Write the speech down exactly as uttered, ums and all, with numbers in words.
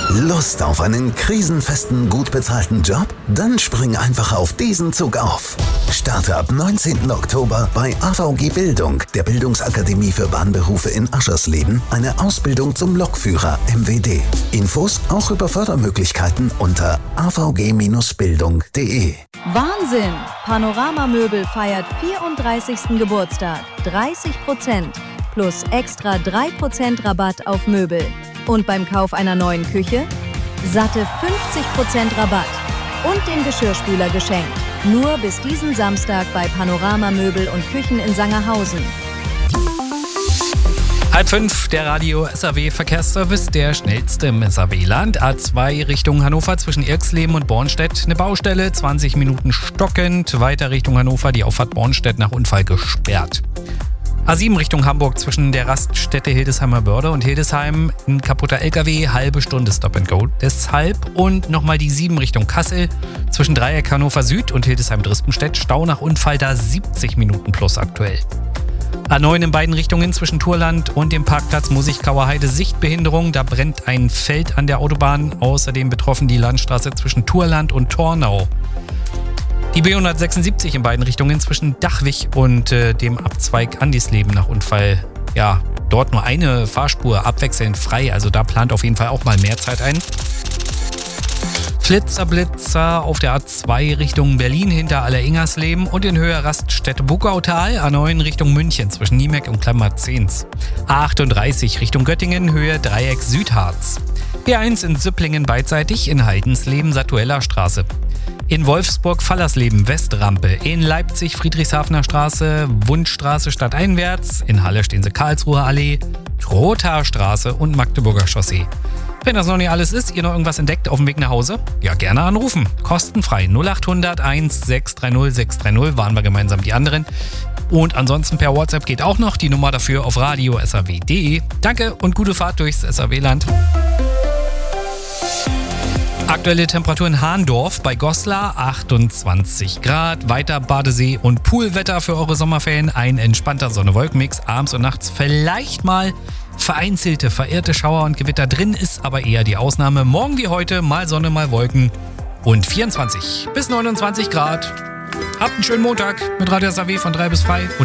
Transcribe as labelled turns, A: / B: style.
A: Lust auf einen krisenfesten, gut bezahlten Job? Dann spring einfach auf diesen Zug auf. Starte ab neunzehnten Oktober bei A V G Bildung, der Bildungsakademie für Bahnberufe in Aschersleben, eine Ausbildung zum Lokführer M W D. Infos auch über Fördermöglichkeiten unter a v g Bindestrich bildung punkt d e.
B: Wahnsinn! Panorama Möbel feiert vierunddreißigsten Geburtstag. dreißig Prozent plus extra drei Prozent Rabatt auf Möbel. Und beim Kauf einer neuen Küche satte fünfzig Prozent Rabatt und den Geschirrspüler geschenkt. Nur bis diesen Samstag bei Panorama Möbel und Küchen in Sangerhausen.
C: Halb fünf, der Radio S A W Verkehrsservice, der schnellste im S A W-Land. A zwei Richtung Hannover zwischen Irxleben und Bornstedt eine Baustelle, zwanzig Minuten stockend. Weiter Richtung Hannover, die Auffahrt Bornstedt nach Unfall gesperrt. A sieben Richtung Hamburg zwischen der Raststätte Hildesheimer Börde und Hildesheim, ein kaputter L K W, halbe Stunde Stop and Go deshalb. Und nochmal die sieben Richtung Kassel zwischen Dreieck Hannover Süd und Hildesheim-Drispenstedt, Stau nach Unfall, da siebzig Minuten plus aktuell. A neun in beiden Richtungen zwischen Turland und dem Parkplatz Musikauer Heide, Sichtbehinderung, da brennt ein Feld an der Autobahn, außerdem betroffen die Landstraße zwischen Turland und Tornau. Die B hundertsechsundsiebzig in beiden Richtungen zwischen Dachwig und äh, dem Abzweig Andisleben nach Unfall. Ja, dort nur eine Fahrspur abwechselnd frei, also da plant auf jeden Fall auch mal mehr Zeit ein. Flitzer-Blitzer auf der A zwei Richtung Berlin hinter Alleringersleben und in Höhe Raststätte Buckautal, A neun Richtung München zwischen Niemek und Klammerzehns. A achtunddreißig Richtung Göttingen, Höhe Dreieck Südharz. B eins in Süpplingen beidseitig, in Heidensleben Satueller Straße. In Wolfsburg Fallersleben Westrampe, in Leipzig Friedrichshafener Straße, Wundstraße stadteinwärts, in Halle stehen sie Karlsruher Allee, Trothaer Straße und Magdeburger Chaussee. Wenn das noch nicht alles ist, ihr noch irgendwas entdeckt auf dem Weg nach Hause, ja gerne anrufen. Kostenfrei null achthundert eins sechs drei null sechs drei null, waren wir gemeinsam die anderen. Und ansonsten per WhatsApp geht auch noch, die Nummer dafür auf radio s a w punkt d e. Danke und gute Fahrt durchs S A W-Land. Aktuelle Temperatur in Hahndorf bei Goslar achtundzwanzig Grad. Weiter Badesee- und Poolwetter für eure Sommerferien. Ein entspannter Sonne-Wolken-Mix. Abends und nachts vielleicht mal vereinzelte, verirrte Schauer und Gewitter. Drin ist aber eher die Ausnahme. Morgen wie heute mal Sonne, mal Wolken und vierundzwanzig bis neunundzwanzig Grad. Habt einen schönen Montag mit Radio S A W von drei bis frei.